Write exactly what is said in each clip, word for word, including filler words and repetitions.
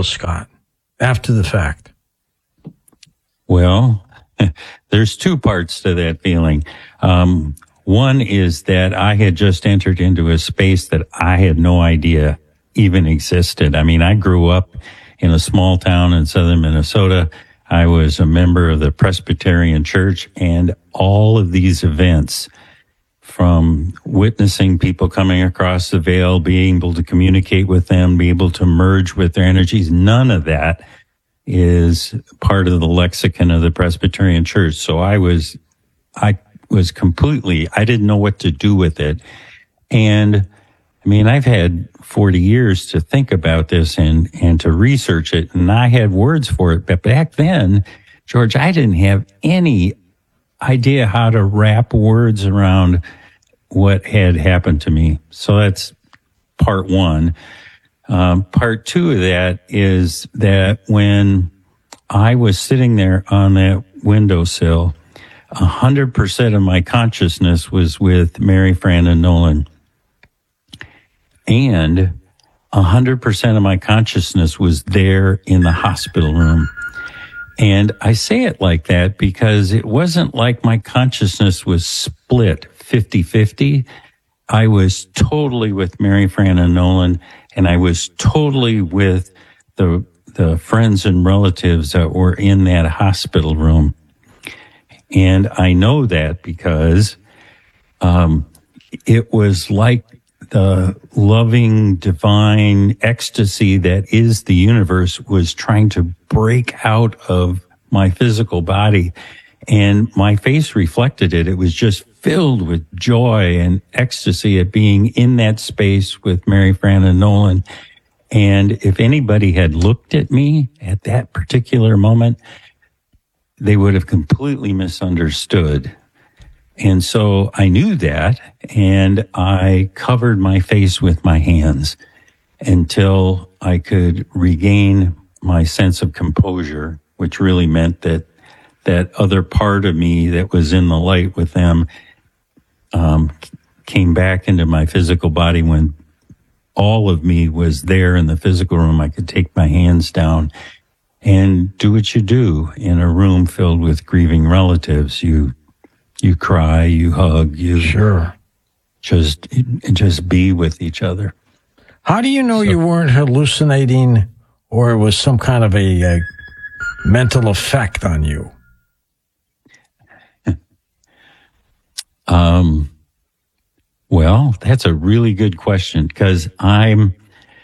Scott, after the fact? Well, there's two parts to that feeling. Um, one is that I had just entered into a space that I had no idea even existed. I mean, I grew up in a small town in southern Minnesota. I was a member of the Presbyterian Church, and all of these events, from witnessing people coming across the veil, being able to communicate with them, be able to merge with their energies, none of that is part of the lexicon of the Presbyterian Church. So I was, I was completely, I didn't know what to do with it. And I mean, I've had forty years to think about this and, and to research it, and I had words for it. But back then, George, I didn't have any idea how to wrap words around what had happened to me. So that's part one. Um, part two of that is that when I was sitting there on that windowsill, a hundred percent of my consciousness was with Mary Fran Nolan. And a hundred percent of my consciousness was there in the hospital room. And I say it like that because it wasn't like my consciousness was split fifty-fifty. I was totally with Mary Fran Nolan, and I was totally with the the friends and relatives that were in that hospital room. And I know that because um, it was like the loving, divine ecstasy that is the universe was trying to break out of my physical body. And my face reflected it. It was just filled with joy and ecstasy at being in that space with Mary Fran Nolan. And if anybody had looked at me at that particular moment, they would have completely misunderstood. And so I knew that, and I covered my face with my hands until I could regain my sense of composure, which really meant that that other part of me that was in the light with them um, came back into my physical body. When all of me was there in the physical room, I could take my hands down and do what you do in a room filled with grieving relatives. You you cry, you hug, you sure just just be with each other. How do you know So- you weren't hallucinating, or it was some kind of a, a mental effect on you? Um, well, that's a really good question, because I'm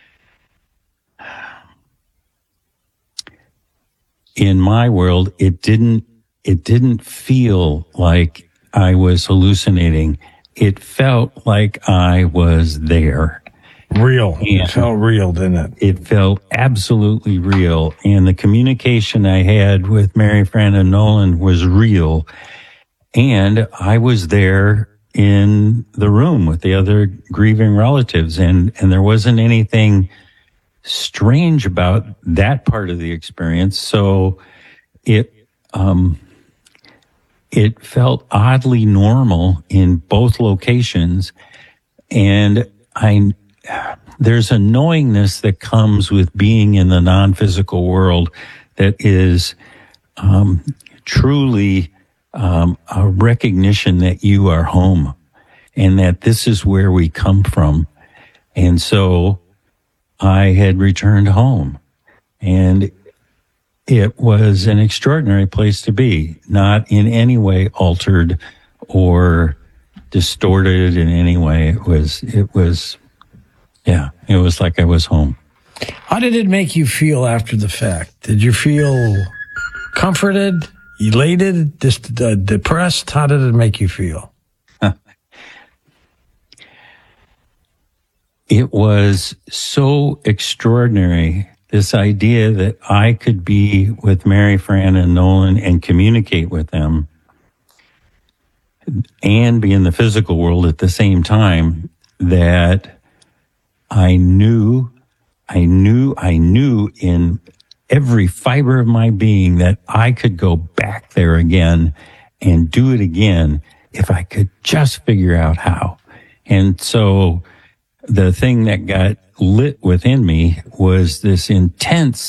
in my world, it didn't it didn't feel like I was hallucinating. It felt like I was there. Real. Yeah. It felt real, didn't it? It felt absolutely real. And the communication I had with Mary Fran Nolan was real. And I was there in the room with the other grieving relatives. And, and there wasn't anything strange about that part of the experience. So it, um, it felt oddly normal in both locations. And I, there's a knowingness that comes with being in the non-physical world that is um, truly um, a recognition that you are home and that this is where we come from. And so I had returned home, and it was an extraordinary place to be, not in any way altered or distorted in any way. It was, it was, yeah, it was like I was home. How did it make you feel after the fact? Did you feel comforted, elated, dis- uh, depressed? How did it make you feel? It was so extraordinary, this idea that I could be with Mary Fran and Nolan and communicate with them and be in the physical world at the same time, that I knew, I knew, I knew in every fiber of my being that I could go back there again and do it again if I could just figure out how. And so the thing that got lit within me was this intense